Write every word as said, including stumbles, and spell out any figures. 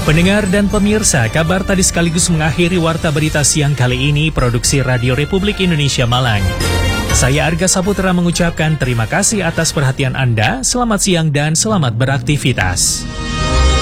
Pendengar dan pemirsa, kabar tadi sekaligus mengakhiri Warta Berita Siang kali ini, Produksi Radio Republik Indonesia Malang. Saya Arga Saputra mengucapkan terima kasih atas perhatian Anda, selamat siang dan selamat beraktivitas.